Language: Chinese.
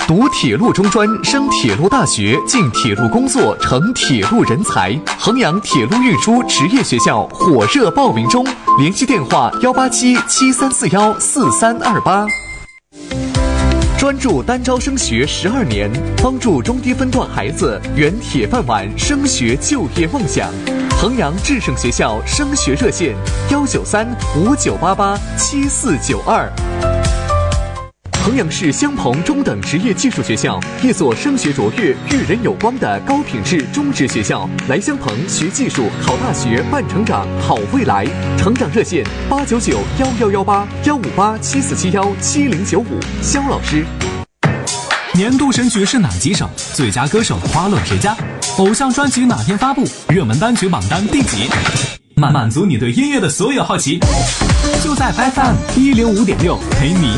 读铁路中专，升铁路大学，进铁路工作，成铁路人才。衡阳铁路运输职业学校火热报名中，联系电话18773414328。专注单招升学12年，帮助中低分段孩子圆铁饭碗升学就业梦想。衡阳智胜学校升学热线19359887492。衡阳市襄鹏中等职业技术学校，一所升学卓越、育人有光的高品质中职学校。来襄鹏学技术、考大学、办成长、好未来。成长热线8991118，15874717095。肖老师。 年度神曲是哪几首？最佳歌手花落谁家？偶像专辑哪天发布？热门单曲榜单第几？满足你对音乐的所有好奇，就在 FM105.6陪你